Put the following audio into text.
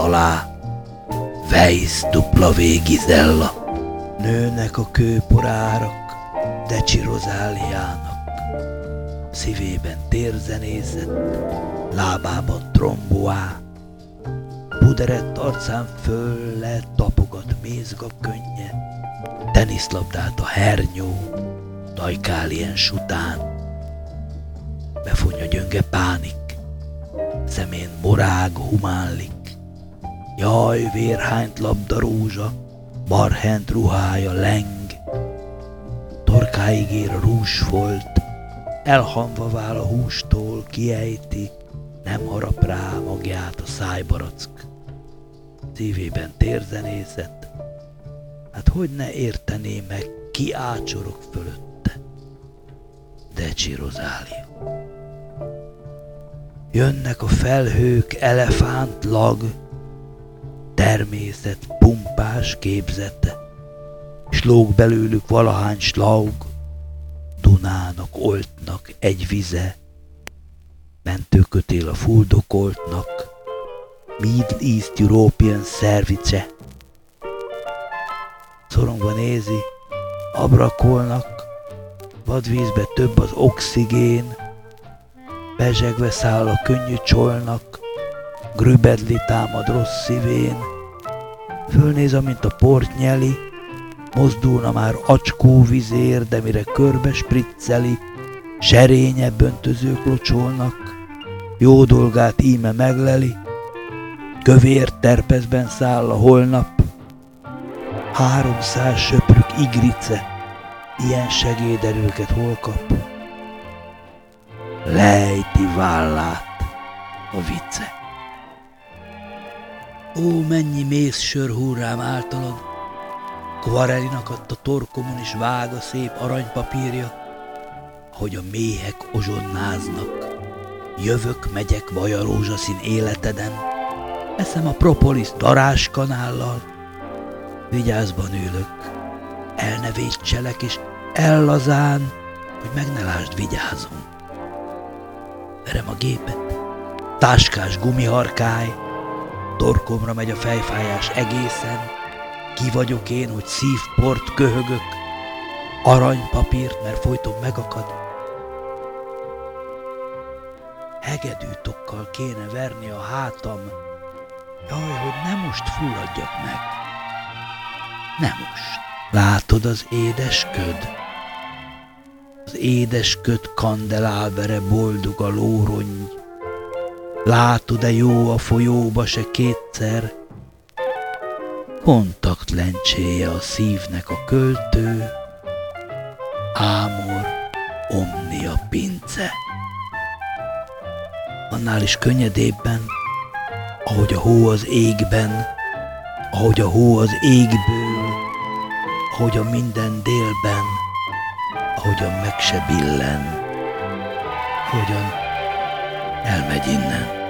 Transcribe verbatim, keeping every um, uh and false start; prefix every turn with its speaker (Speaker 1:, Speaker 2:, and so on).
Speaker 1: alá. Weiss W. Gizella. Nőnek a kőporárak Decsi Rozáliának. Szívében térzenészet, lábában tromboá. Puderett arcán föl le tapogat mézga könnye. Teniszlabdát a hernyó, Dajkáliens után. Befonja gyönge pánik, szemén morág humánlik. Jaj, vérhányt labdarózsa, barhent ruhája leng. Torkáig ér a rúsfolt, elhamva vál a hústól, kiejti, nem harap rá magját a szájbarack. Szívében térzenészet, hát hogy ne értené meg, ki ácsorog fölötte? Decsi Rozália. Jönnek a felhők elefántlag, természet pumpás képzete, s lóg belőlük valahány slaug, Dunának oltnak egy vize, mentőkötél a fuldokoltnak, Middle East European Service. Szorongva nézi, abrakolnak, vadvízbe több az oxigén, bezsegve száll a könnyű csolnak, grübedli támad rossz szívén, fölnéz, amint a port nyeli, mozdulna már acskó vizér, de mire körbe spricceli, serényebb öntözők locsolnak, jó dolgát íme megleli, kövér terpezben száll a holnap, háromszáz söprük igrice, ilyen segéderőket hol kap? Lejti vállát a vicce. Ó, mennyi mész sör húr rám általad, Kvarelinak adta torkomon is vág a szép aranypapírja, ahogy a méhek ozsonnáznak, jövök, megyek vaja rózsaszín életeden, eszem a propolis daráskanállal, vigyázban ülök, el ne védselek és ellazán, hogy meg ne lásd, vigyázom. Verem a gépet, táskás gumiharkály, torkomra megy a fejfájás egészen, ki vagyok én, hogy szívport köhögök, aranypapírt, mert folyton megakad. Hegedűtokkal kéne verni a hátam, jaj, hogy nem most fulladjak meg. Nem most. Látod az édes köd? Az édes köd kandelábere boldog a lórongy. Látod-e jó a folyóba se kétszer? Kontaktlencséje a szívnek a költő, ámor, omnia pince. Annál is könnyedébben, ahogy a hó az égben, ahogy a hó az égből, ahogy a minden délben, ahogyan meg se billen, ahogyan elmegy innen.